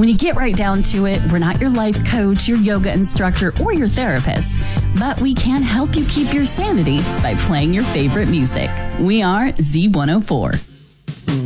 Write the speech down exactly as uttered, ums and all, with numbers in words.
When you get right down to it, we're not your life coach, your yoga instructor, or your therapist, but we can help you keep your sanity by playing your favorite music. We are Z one oh four.